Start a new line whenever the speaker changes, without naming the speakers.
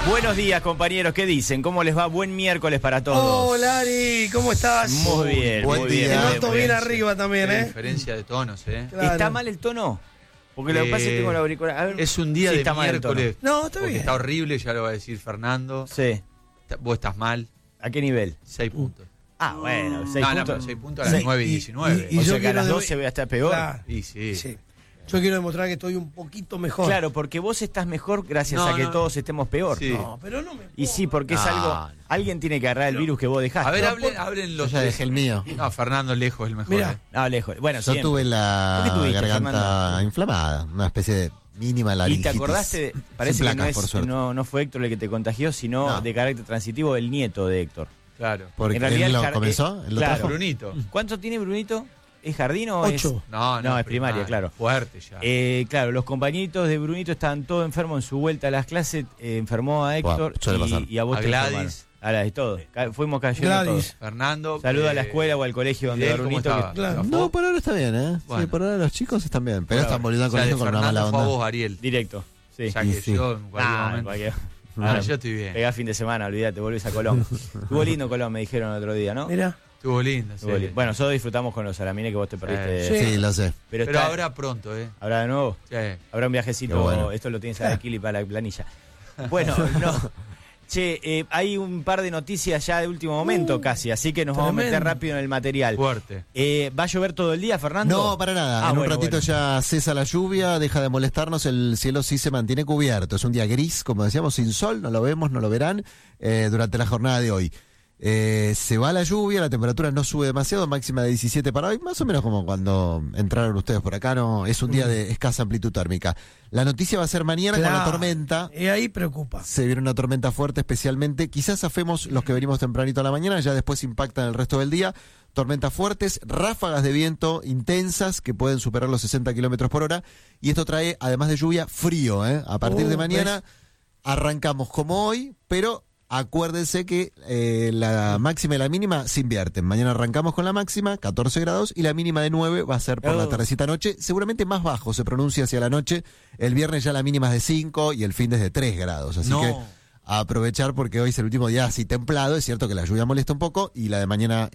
Buenos días, compañeros, ¿qué dicen? ¿Cómo les va? Buen miércoles para todos.
Hola, Ari, ¿cómo estás?
Muy bien,
Buen
muy
día.
bien.
Te noto bien arriba también,
Qué
¿eh?
diferencia de tonos,
Claro.
¿Está mal el tono? Porque lo que pasa es que tengo la auricular. A ver.
Es un día
Sí,
de
está mal el tono.
miércoles.
No, está
porque
bien.
está horrible, ya lo va a decir Fernando.
Sí.
Vos estás mal.
¿A qué nivel?
6 puntos.
Ah, bueno, 6
No,
puntos.
pero 6 puntos a las 9 y 19.
y
O
yo
sea que a
quiero
las
de-
12 voy a estar peor.
Claro.
Y sí.
Sí. Yo quiero demostrar que estoy un poquito mejor.
Claro, porque vos estás mejor gracias
No,
a que
no.
todos estemos peor.
Sí.
No, pero no me
Y sí, porque es
No,
algo.
no.
Alguien tiene que agarrar el virus que vos dejaste.
A ver,
No,
hablen
Yo
los
ya
tres.
dejé el mío.
No, Fernando lejos es el mejor.
Mirá.
No, lejos. Bueno,
Yo
siempre.
tuve
¿Por qué
la
tuviste,
garganta
Fernando?
inflamada, una especie de mínima
¿Y
laringitis.
te acordaste? Parece
Sin
que
placas, por suerte.
no fue Héctor el que te contagió, sino
No.
de carácter transitivo el nieto de Héctor.
Claro.
Porque
En realidad
él
el
lo
jar-
comenzó, él lo
claro.
trajo.
Brunito.
¿Cuánto tiene Brunito? ¿Es jardín o es...?
8.
No, es primaria, claro.
Fuerte ya.
Claro, los compañeritos de Brunito estaban todos enfermos en su vuelta a las clases. Enfermó a Héctor
suele pasar.
y a vos
A
te
Gladys.
enfermaron. A Gladys, todos. Fuimos cayendo
Gladys.
todos.
Fernando.
Saluda a la escuela o al colegio donde va
¿cómo
Brunito.
estaba?
Claro.
No, por ahora está bien, ¿eh?
Bueno.
Sí, por ahora los chicos están bien. Pero
Por
están volviendo al
O sea, de
colegio con una mala
Fernando fue a
onda.
vos, Ariel.
Directo. Sí.
Ya
Y
que
sí.
yo en cualquier
Ah,
momento.
cualquier-
Ah,
Ahora,
yo estoy bien.
Pegá fin de semana, olvídate, volvés a Colón. Estuvo lindo Colón, me dijeron el otro día, ¿no?
Mira.
Estuvo lindo.
Estuvo lindo. Bueno, nosotros disfrutamos con los salamines que vos te perdiste.
Sí.
Sí, lo sé.
Pero,
Pero
está-
ahora pronto, ¿eh?
¿Habrá de nuevo?
Sí.
Habrá un viajecito,
Qué bueno.
esto lo tienes a Kili para la planilla. Bueno, no. Che, hay un par de noticias ya de último momento casi, así que nos vamos a meter
tremendo.
rápido en el material.
Fuerte.
¿Va a llover todo el día, Fernando?
No, para nada.
Ah,
En un
bueno,
ratito
bueno.
ya cesa la lluvia, deja de molestarnos, el cielo sí se mantiene cubierto. Es un día gris, como decíamos, sin sol, no lo vemos, no lo verán durante la jornada de hoy. Se va la lluvia, la temperatura no sube demasiado, máxima de 17 para hoy, más o menos como cuando entraron ustedes por acá, no es un día de escasa amplitud térmica. La noticia va a ser mañana con la
Claro.
tormenta.
Y ahí preocupa.
Se viene una tormenta fuerte especialmente, quizás zafemos los que venimos tempranito a la mañana, ya después impactan el resto del día. Tormentas fuertes, ráfagas de viento intensas que pueden superar los 60 kilómetros por hora. Y esto trae, además de lluvia, frío. A partir de mañana arrancamos como hoy, pero acuérdense que la máxima y la mínima se invierten. Mañana arrancamos con la máxima, 14 grados, y la mínima de 9 va a ser por la tardecita noche. Seguramente más bajo se pronuncia hacia la noche. El viernes ya la mínima es de 5 y el fin desde 3 grados. Así
No.
que a aprovechar porque hoy es el último día así templado. Es cierto que la lluvia molesta un poco y la de mañana